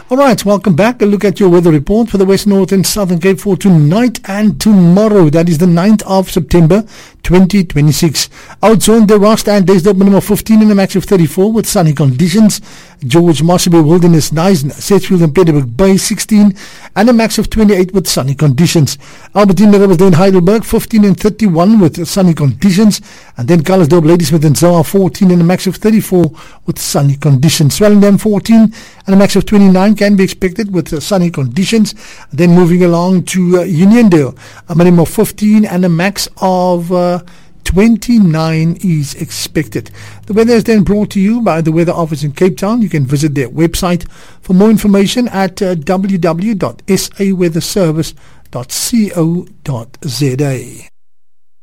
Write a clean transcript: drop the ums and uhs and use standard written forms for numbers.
All right, welcome back. A look at your weather report for the West, North and Southern Cape for tonight and tomorrow. That is the 9th of September 2026. Oudtshoorn, De Rust and Daysdorp minimum of 15 and a max of 34 with sunny conditions. George Marshabey Wilderness, nice. Sedgefield and Pietermaritzburg Bay 16 and a max of 28 with sunny conditions. Albertine, Riversdale, Heidelberg 15 and 31 with sunny conditions. And then Carlersdorp, Ladysmith and Zoa 14 and a max of 34 with sunny conditions. Swellendam 14 and a max of 29 can be expected with sunny conditions. Then moving along to Uniondale, a minimum of 15 and a max of 29 is expected. The weather is then brought to you by the Weather Office in Cape Town. You can visit their website for more information at www.saweatherservice.co.za.